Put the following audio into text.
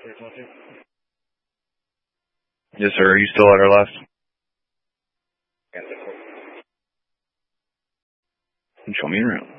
Yes, sir. Are you still at our left? Show me around.